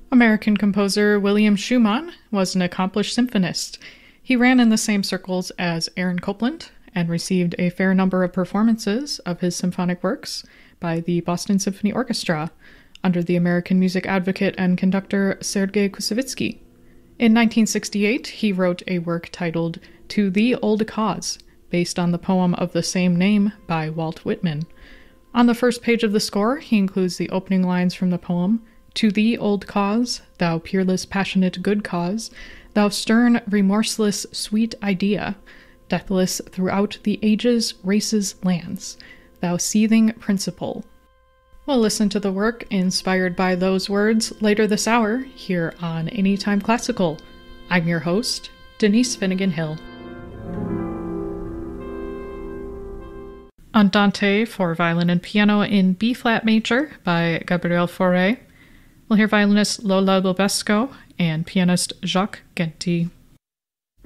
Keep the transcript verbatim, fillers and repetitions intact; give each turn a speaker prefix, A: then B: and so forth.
A: American composer William Schumann was an accomplished symphonist. He ran in the same circles as Aaron Copland and received a fair number of performances of his symphonic works by the Boston Symphony Orchestra under the American music advocate and conductor Sergei Koussevitzky. In nineteen sixty-eight, he wrote a work titled To Thee Old Cause, based on the poem of the same name by Walt Whitman. On the first page of the score, he includes the opening lines from the poem, To thee, old cause, thou peerless, passionate, good cause, thou stern, remorseless, sweet idea, deathless throughout the ages, races, lands, thou seething principle. We'll listen to the work inspired by those words later this hour here on Anytime Classical. I'm your host, Denise Finnegan Hill. Andante for violin and piano in B-flat major by Gabriel Fauré. We'll hear violinist Lola Lobesco and pianist Jacques Genty.